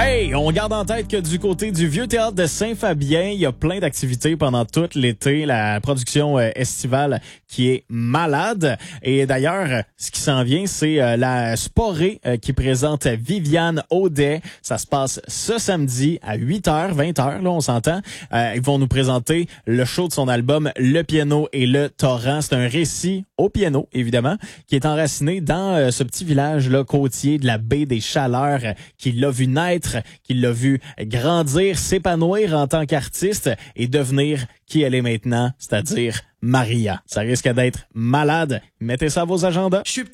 Hey, on garde en tête que du côté du Vieux Théâtre de Saint-Fabien, il y a plein d'activités pendant tout l'été. La production estivale qui est malade. Et d'ailleurs, ce qui s'en vient, c'est la Sporée qui présente Viviane Audet. Ça se passe ce samedi à 8h, 20h, là, on s'entend. Ils vont nous présenter le show de son album Le Piano et le Torrent. C'est un récit au piano, évidemment, qui est enraciné dans ce petit village là côtier de la baie des Chaleurs, qui l'a vu naître, qui l'a vu grandir, s'épanouir en tant qu'artiste et devenir qui elle est maintenant, c'est-à-dire Maria. Ça risque d'être malade. Mettez ça à vos agendas.